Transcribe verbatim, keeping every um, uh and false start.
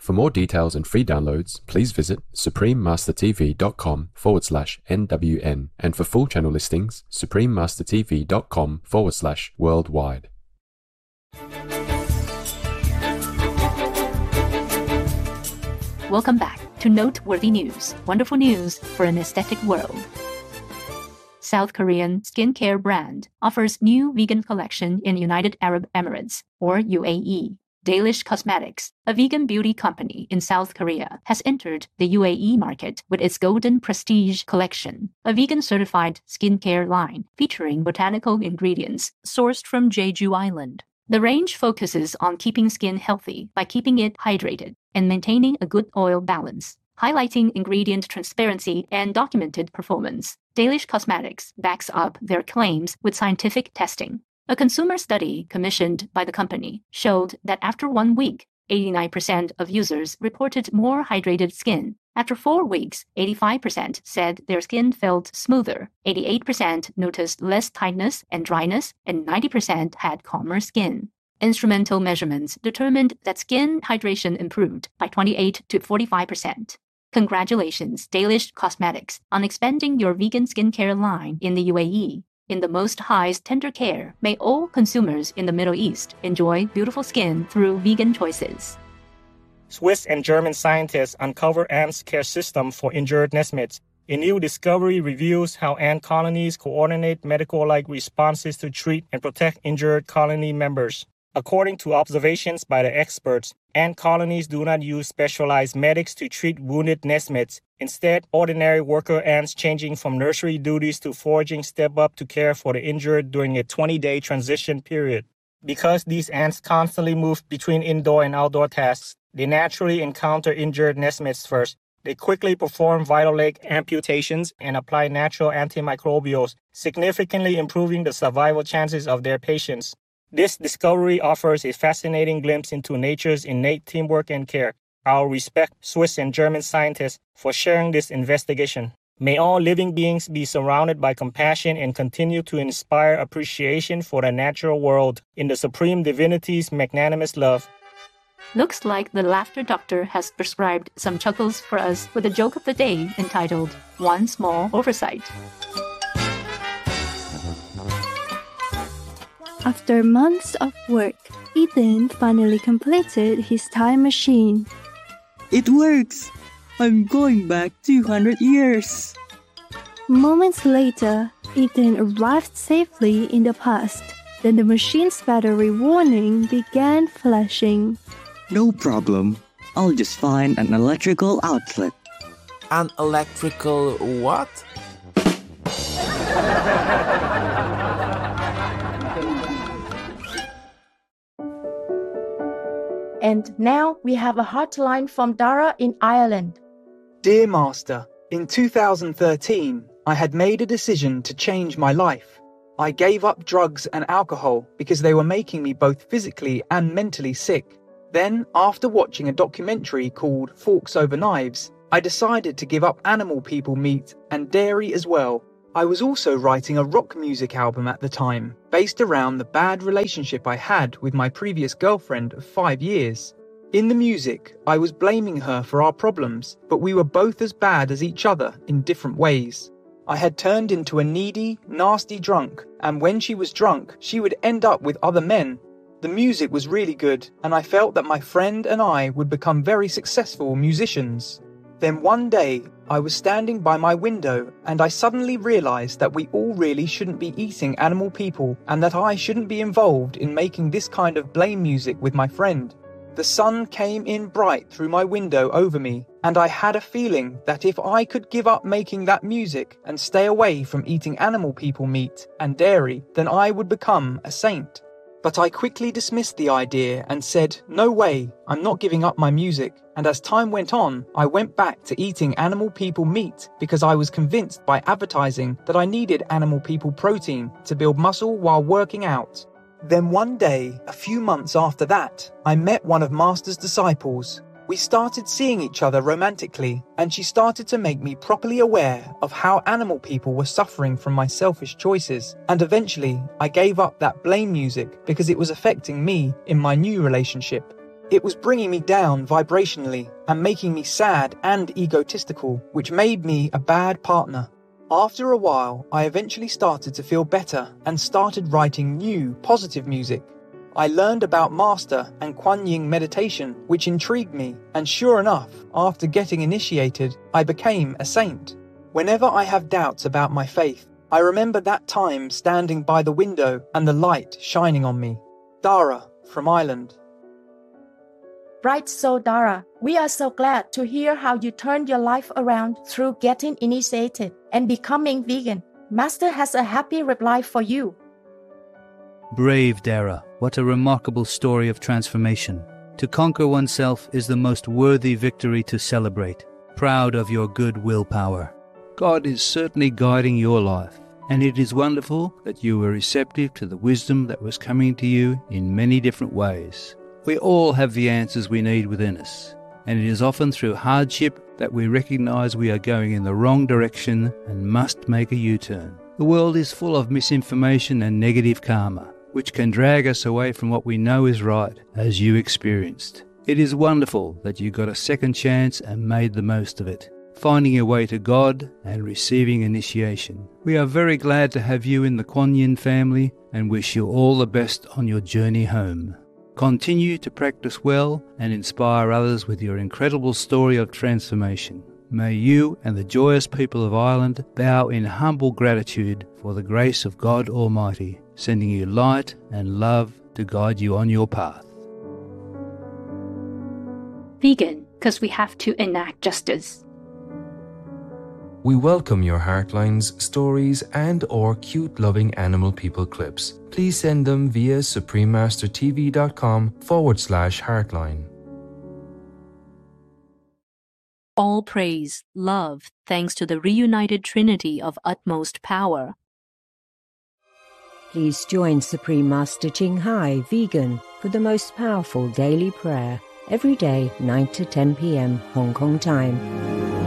For more details and free downloads, please visit suprememastertv.com forward slash NWN, and for full channel listings, suprememastertv.com forward slash worldwide. Welcome back to Noteworthy News, wonderful news for an aesthetic world. South Korean skincare brand offers new vegan collection in United Arab Emirates, or U A E. Dalish Cosmetics, a vegan beauty company in South Korea, has entered the U A E market with its Golden Prestige collection, a vegan-certified skincare line featuring botanical ingredients sourced from Jeju Island. The range focuses on keeping skin healthy by keeping it hydrated and maintaining a good oil balance, highlighting ingredient transparency and documented performance. Dalish Cosmetics backs up their claims with scientific testing. A consumer study commissioned by the company showed that after one week, eighty-nine percent of users reported more hydrated skin. After four weeks, eighty-five percent said their skin felt smoother, eighty-eight percent noticed less tightness and dryness, and ninety percent had calmer skin. Instrumental measurements determined that skin hydration improved by twenty-eight to forty-five percent. Congratulations, Dalish Cosmetics, on expanding your vegan skincare line in the U A E. In the most highest tender care, may all consumers in the Middle East enjoy beautiful skin through vegan choices. Swiss and German scientists uncover ants' care system for injured nestmates. A new discovery reveals how ant colonies coordinate medical-like responses to treat and protect injured colony members. According to observations by the experts, ant colonies do not use specialized medics to treat wounded nestmates. Instead, ordinary worker ants changing from nursery duties to foraging step up to care for the injured during a twenty-day transition period. Because these ants constantly move between indoor and outdoor tasks, they naturally encounter injured nestmates first. They quickly perform vital leg amputations and apply natural antimicrobials, significantly improving the survival chances of their patients. This discovery offers a fascinating glimpse into nature's innate teamwork and care. I'll respect Swiss and German scientists for sharing this investigation. May all living beings be surrounded by compassion and continue to inspire appreciation for the natural world in the Supreme Divinity's magnanimous love. Looks like the Laughter Doctor has prescribed some chuckles for us with a joke of the day entitled, One Small Oversight. After months of work, Ethan finally completed his time machine. It works! I'm going back two hundred years! Moments later, Ethan arrived safely in the past. Then the machine's battery warning began flashing. No problem. I'll just find an electrical outlet. An electrical what? And now we have a hotline from Dara in Ireland. Dear Master, in two thousand thirteen, I had made a decision to change my life. I gave up drugs and alcohol because they were making me both physically and mentally sick. Then, after watching a documentary called Forks Over Knives, I decided to give up animal people meat and dairy as well. I was also writing a rock music album at the time, based around the bad relationship I had with my previous girlfriend of five years. In the music, I was blaming her for our problems, but we were both as bad as each other in different ways. I had turned into a needy, nasty drunk, and when she was drunk, she would end up with other men. The music was really good, and I felt that my friend and I would become very successful musicians. Then one day, I was standing by my window and I suddenly realized that we all really shouldn't be eating animal people and that I shouldn't be involved in making this kind of blame music with my friend. The sun came in bright through my window over me, and I had a feeling that if I could give up making that music and stay away from eating animal people meat and dairy, then I would become a saint. But I quickly dismissed the idea and said, no way, I'm not giving up my music. And as time went on, I went back to eating animal people meat because I was convinced by advertising that I needed animal people protein to build muscle while working out. Then one day, a few months after that, I met one of Master's disciples. We started seeing each other romantically, and she started to make me properly aware of how animal people were suffering from my selfish choices. And eventually, I gave up that blame music because it was affecting me in my new relationship. It was bringing me down vibrationally and making me sad and egotistical, which made me a bad partner. After a while, I eventually started to feel better and started writing new, positive music. I learned about Master and Kuan Yin meditation, which intrigued me, and sure enough, after getting initiated, I became a saint. Whenever I have doubts about my faith, I remember that time standing by the window and the light shining on me. Dara, from Ireland. Bright Soul Dara, we are so glad to hear how you turned your life around through getting initiated and becoming vegan. Master has a happy reply for you. Brave Dara, what a remarkable story of transformation. To conquer oneself is the most worthy victory to celebrate. Proud of your good willpower. God is certainly guiding your life, and it is wonderful that you were receptive to the wisdom that was coming to you in many different ways. We all have the answers we need within us, and it is often through hardship that we recognize we are going in the wrong direction and must make a U-turn. The world is full of misinformation and negative karma, which can drag us away from what we know is right, as you experienced. It is wonderful that you got a second chance and made the most of it, finding your way to God and receiving initiation. We are very glad to have you in the Kuan Yin family and wish you all the best on your journey home. Continue to practice well and inspire others with your incredible story of transformation. May you and the joyous people of Ireland bow in humble gratitude for the grace of God Almighty, sending you light and love to guide you on your path. Vegan, because we have to enact justice. We welcome your heartlines, stories and or cute loving animal people clips. Please send them via suprememastertv.com forward slash heartline. All praise, love, thanks to the reunited Trinity of utmost power. Please join Supreme Master Ching Hai Vegan for the most powerful daily prayer every day, nine to ten p.m. Hong Kong time.